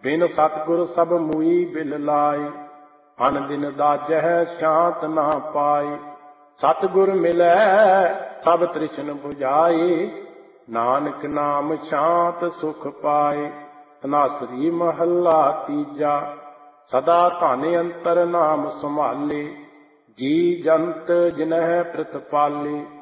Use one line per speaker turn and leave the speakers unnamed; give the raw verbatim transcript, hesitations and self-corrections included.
ਬਿਨ ਸਤਿਗੁਰ ਸਭ ਮੂਈ ਬਿਲ ਲਾਏ। ਅਨ ਦਿਨ ਦਾਜਹਿ ਸ਼ਾਂਤ ਨਾ ਪਾਏ। ਸਤਿਗੁਰ ਮਿਲੈ ਸਭ ਤ੍ਰਿਸ਼ਨ ਬੁਝਾਏ। ਨਾਨਕ ਨਾਮ ਸ਼ਾਂਤ ਸੁਖ ਪਾਏ। ਧਨਾਸਰੀ ਮਹੱਲਾ ਤੀਜਾ। ਸਦਾ ਧਨ ਅੰਤਰ ਨਾਮ ਸੰਭਾਲੇ। ਜੀ ਜੰਤ ਜਿਨਹਿ ਪ੍ਰਤਪਾਲੇ।